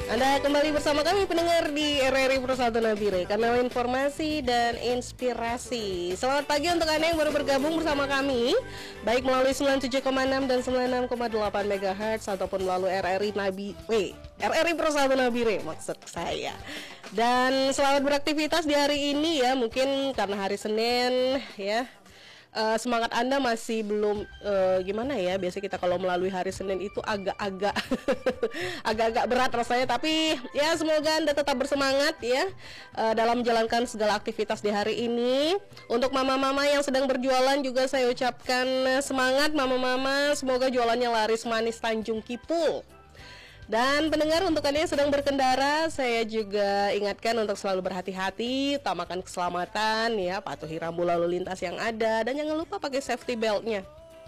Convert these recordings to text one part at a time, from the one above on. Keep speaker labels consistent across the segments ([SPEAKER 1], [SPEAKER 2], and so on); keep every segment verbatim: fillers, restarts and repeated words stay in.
[SPEAKER 1] Anda kembali bersama kami pendengar di R R I Persatu Nabire, kanal informasi dan inspirasi. Selamat pagi untuk Anda yang baru bergabung bersama kami, baik melalui sembilan puluh tujuh koma enam dan sembilan puluh enam koma delapan megahertz ataupun melalui R R I Nabi, weh, R R I Persatu Nabire maksud saya. Dan selamat beraktivitas di hari ini ya, mungkin karena hari Senin ya. Uh, semangat Anda masih belum uh, gimana ya, biasa kita kalau melalui hari Senin itu agak-agak agak-agak berat rasanya, tapi ya semoga Anda tetap bersemangat ya uh, dalam menjalankan segala aktivitas di hari ini. Untuk mama-mama yang sedang berjualan juga saya ucapkan uh, semangat mama-mama, semoga jualannya laris manis Tanjung Kipul. Dan pendengar, untuk Anda yang sedang berkendara, saya juga ingatkan untuk selalu berhati-hati, utamakan keselamatan ya, patuhi rambu lalu lintas yang ada, dan jangan lupa pakai safety beltnya.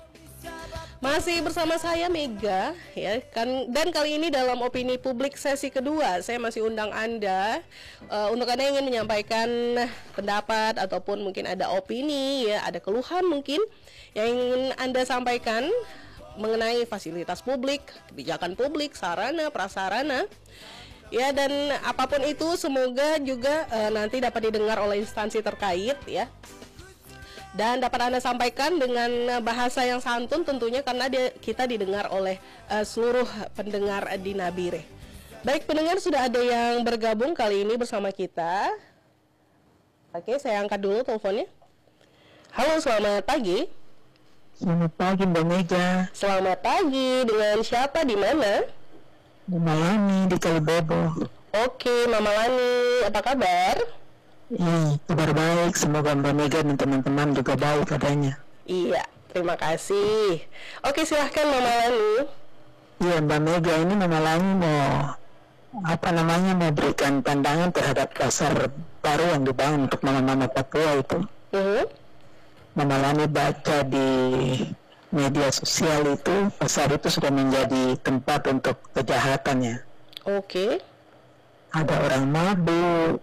[SPEAKER 1] Masih bersama saya Mega ya kan, dan kali ini dalam opini publik sesi kedua saya masih undang Anda uh, untuk Anda yang ingin menyampaikan pendapat ataupun mungkin ada opini ya, ada keluhan mungkin yang ingin Anda sampaikan mengenai fasilitas publik, kebijakan publik, sarana, prasarana ya, dan apapun itu semoga juga uh, nanti dapat didengar oleh instansi terkait ya, dan dapat Anda sampaikan dengan bahasa yang santun tentunya, karena dia, kita didengar oleh uh, seluruh pendengar di Nabire. Baik pendengar, sudah ada yang bergabung kali ini bersama kita. Oke, saya angkat dulu teleponnya. Halo, selamat pagi.
[SPEAKER 2] Selamat pagi Mbak Mega.
[SPEAKER 1] Selamat pagi, dengan siapa, di mana?
[SPEAKER 2] Mama Lani di Kalibobo.
[SPEAKER 1] Oke, Mama Lani, apa kabar?
[SPEAKER 2] Iya, kabar baik. Semoga Mbak Mega dan teman-teman juga baik adanya.
[SPEAKER 1] Iya, terima kasih. Oke, silahkan Mama Lani.
[SPEAKER 2] Iya Mbak Mega, ini Mama Lani mau apa namanya mau berikan pandangan terhadap pasar baru yang dibangun untuk mama-mama Papua itu.
[SPEAKER 1] Uh-huh.
[SPEAKER 2] Mama Lani baca di media sosial itu pasar itu sudah menjadi tempat untuk kejahatannya.
[SPEAKER 1] Oke. Okay.
[SPEAKER 2] Ada orang mabuk,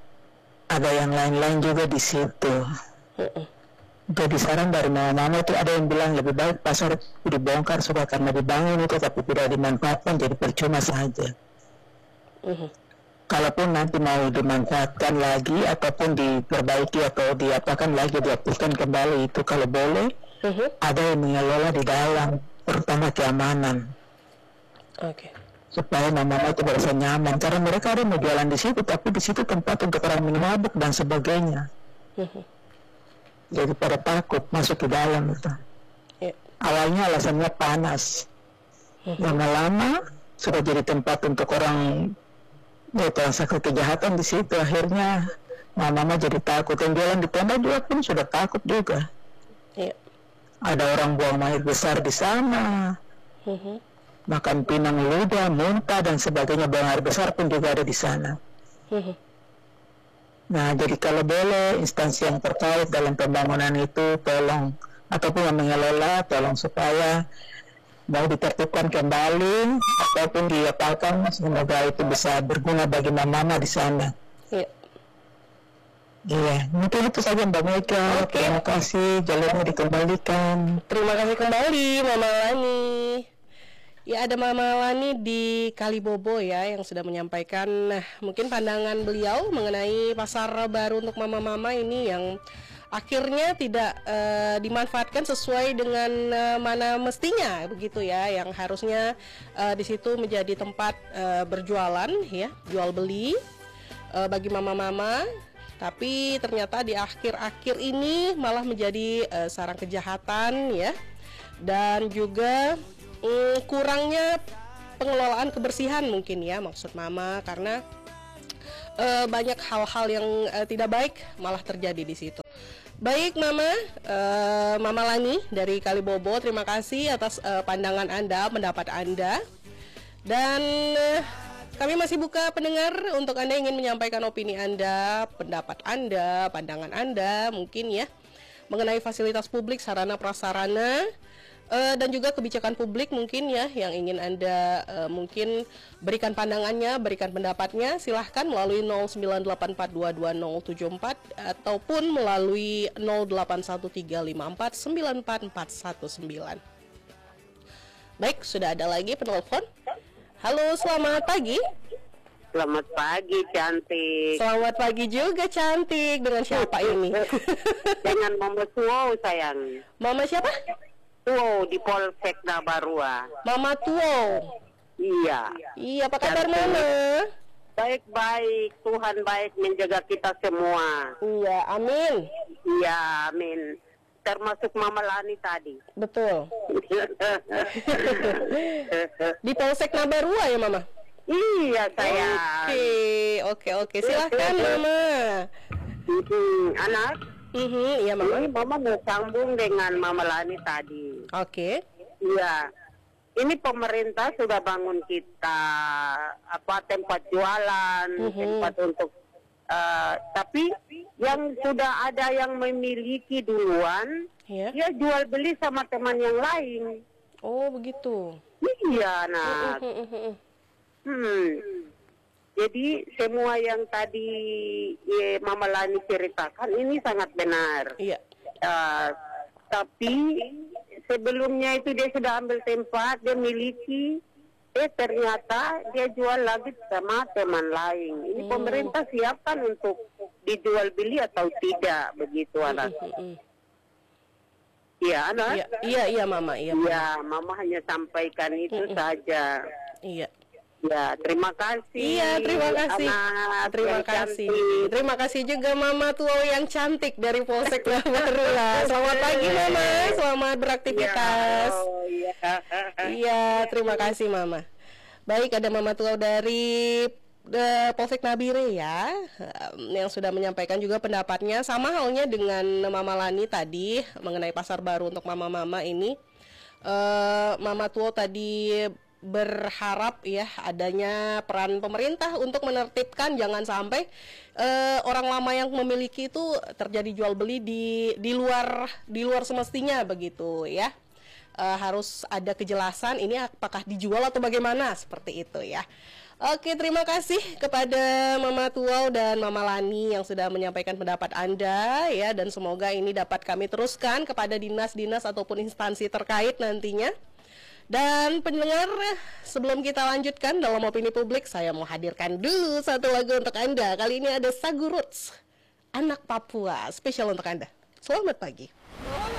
[SPEAKER 2] ada yang lain-lain juga di situ. Uh-uh. Jadi saran dari mama-mama itu ada yang bilang lebih baik pasar dibongkar sudah karena dibangun itu tapi tidak dimanfaatkan, jadi percuma saja. Uh-huh. Kalaupun nanti mau dimanfaatkan lagi ataupun diperbaiki atau diapakan lagi, diaktifkan kembali, itu kalau boleh uh-huh. ada yang mengelola di dalam, terutama keamanan.
[SPEAKER 1] Oke. Okay.
[SPEAKER 2] Supaya mama-mama itu merasa nyaman, karena mereka ada mau jualan di situ, tapi di situ tempat untuk orang minum mabuk dan sebagainya. Uh-huh. Jadi pada takut masuk ke dalam itu. Yeah. Awalnya alasannya panas, uh-huh. lama-lama sudah jadi tempat untuk orang ya, transaksi kejahatan di situ. Akhirnya mama-mama jadi takut. Yang jualan di tenda juga pun sudah takut juga. Iya. Ada orang buang air besar di sana, uh-huh. makan pinang ludah, muntah dan sebagainya, buang air besar pun juga ada di sana. Uh-huh. Nah, jadi kalau boleh instansi yang terkait dalam pembangunan itu tolong, ataupun yang mengelola tolong supaya mau ditertibkan kembali ataupun diapakan, semoga itu bisa berguna bagi mama-mama di sana. Iya. Iya, mungkin itu saja Mbak Mega. Okay. Terima kasih, jalurnya dikembalikan.
[SPEAKER 1] Terima kasih kembali Mama Lani. Ya, ada Mama Lani di Kalibobo ya yang sudah menyampaikan nah, mungkin pandangan beliau mengenai pasar baru untuk mama-mama ini yang akhirnya tidak uh, dimanfaatkan sesuai dengan uh, mana mestinya begitu ya, yang harusnya uh, di situ menjadi tempat uh, berjualan ya, jual beli uh, bagi mama-mama, tapi ternyata di akhir-akhir ini malah menjadi uh, sarang kejahatan ya, dan juga um, kurangnya pengelolaan kebersihan mungkin ya maksud mama, karena uh, banyak hal-hal yang uh, tidak baik malah terjadi di situ. Baik Mama, uh, Mama Lani dari Kalibobo, terima kasih atas uh, pandangan Anda, pendapat Anda. Dan uh, kami masih buka pendengar untuk Anda yang ingin menyampaikan opini Anda, pendapat Anda, pandangan Anda mungkin ya, mengenai fasilitas publik, sarana prasarana, uh, dan juga kebijakan publik mungkin ya, yang ingin Anda uh, mungkin berikan pandangannya, berikan pendapatnya, silahkan melalui nol sembilan delapan empat dua dua nol tujuh empat ataupun melalui nol delapan satu tiga lima empat sembilan empat empat satu sembilan. Baik, sudah ada lagi penelpon. Halo, selamat pagi.
[SPEAKER 3] Selamat pagi, cantik.
[SPEAKER 1] Selamat pagi juga, cantik. Dengan siapa ini?
[SPEAKER 3] Dengan Mama Tuo, sayang.
[SPEAKER 1] Mama siapa?
[SPEAKER 3] Tuo di Polsek Nabarua.
[SPEAKER 1] Mama Tuo.
[SPEAKER 3] Iya.
[SPEAKER 1] Iya, apa kabar Mama?
[SPEAKER 3] Baik-baik, Tuhan baik menjaga kita semua.
[SPEAKER 1] Iya, amin.
[SPEAKER 3] Iya, amin. Termasuk Mama Lani tadi.
[SPEAKER 1] Betul. Di Polsek Nabarua ya, Mama?
[SPEAKER 3] Iya, sayang.
[SPEAKER 1] Oke, oke, oke. Silahkan, Mama.
[SPEAKER 3] Hmm, anak?
[SPEAKER 1] Mm-hmm, iya, Mama.
[SPEAKER 3] Ini Mama mau sambung dengan Mama Lani tadi.
[SPEAKER 1] Oke.
[SPEAKER 3] Iya. Ini pemerintah sudah bangun kita apa tempat jualan,
[SPEAKER 1] Mm-hmm.
[SPEAKER 3] tempat untuk uh, tapi yang sudah ada yang memiliki duluan,
[SPEAKER 1] Yeah.
[SPEAKER 3] dia jual beli sama teman yang lain.
[SPEAKER 1] Oh, begitu.
[SPEAKER 3] Iya, nak.
[SPEAKER 1] Mm-hmm.
[SPEAKER 3] Hmm. Jadi semua yang tadi ya, Mama Lani ceritakan ini sangat benar.
[SPEAKER 1] Iya.
[SPEAKER 3] Uh, tapi sebelumnya itu dia sudah ambil tempat, dia miliki, eh ternyata dia jual lagi sama teman lain. Ini
[SPEAKER 1] Hmm.
[SPEAKER 3] pemerintah siapkan untuk dijual beli atau tidak, begitu anak.
[SPEAKER 1] Mm-hmm.
[SPEAKER 3] Iya, anak.
[SPEAKER 1] Iya, iya, iya, Mama. Iya, Mama.
[SPEAKER 3] Iya, Mama hanya sampaikan itu
[SPEAKER 1] Mm-mm.
[SPEAKER 3] saja.
[SPEAKER 1] Iya.
[SPEAKER 3] Ya, terima kasih.
[SPEAKER 1] Iya, terima kasih.
[SPEAKER 3] Anak
[SPEAKER 1] Terima
[SPEAKER 3] yang
[SPEAKER 1] kasih.
[SPEAKER 3] cantik.
[SPEAKER 1] Terima kasih juga Mama Tuo yang cantik dari Polsek Nabarua. Selamat pagi Mama, selamat beraktivitas.
[SPEAKER 3] Ya, oh, iya.
[SPEAKER 1] Iya, terima kasih Mama. Baik, ada Mama Tuo dari uh, Polsek Nabire ya, um, yang sudah menyampaikan juga pendapatnya. Sama halnya dengan Mama Lani tadi mengenai pasar baru untuk mama-mama ini. Uh, Mama Tuo tadi berharap ya adanya peran pemerintah untuk menertibkan jangan sampai uh, orang lama yang memiliki itu terjadi jual beli di di luar di luar semestinya begitu ya. Uh, harus ada kejelasan ini apakah dijual atau bagaimana seperti itu ya. Oke, terima kasih kepada Mama Tuo dan Mama Lani yang sudah menyampaikan pendapat Anda ya, dan semoga ini dapat kami teruskan kepada dinas-dinas ataupun instansi terkait nantinya. Dan pendengar, sebelum kita lanjutkan dalam opini publik, saya mau hadirkan dulu satu lagu untuk Anda. Kali ini ada Sagu Roots, Anak Papua, spesial untuk Anda. Selamat pagi.